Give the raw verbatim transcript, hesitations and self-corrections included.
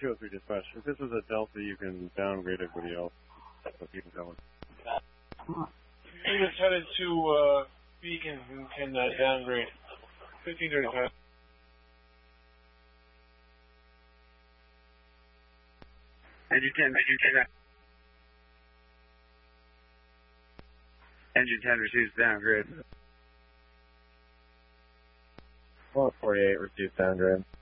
two oh three dispatch. If this is a Delta, you can downgrade everybody else. So keep it going. Units headed to uh, Beacon who can uh, downgrade. fifteen thirty-five. Engine ten, engine ten. Engine ten receives downgrade. Well, forty-eight receives downgrade.